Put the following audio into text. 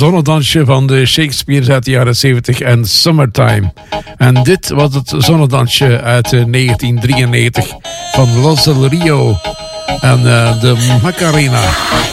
zonnedansje van de Shakespeare's uit de jaren 70 en Summertime. En dit was het zonnedansje uit 1993 van Los Del Rio en de Macarena.